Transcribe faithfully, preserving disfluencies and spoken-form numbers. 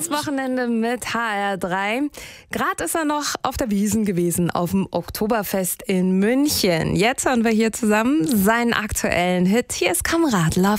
ins Wochenende mit H R drei. Gerade ist er noch auf der Wiesn gewesen, auf dem Oktoberfest in München. Jetzt hören wir hier zusammen seinen aktuellen Hit. Hier ist Kamerad Love